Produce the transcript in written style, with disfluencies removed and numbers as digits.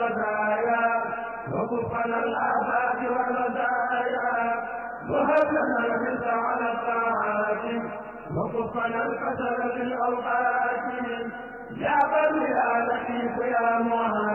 والبدايا وكفنا الآفات والمزايا وهب لنا الحرص على الطاعات وكفنا الكسل في الأوقات يا بني يا لطيف يا معين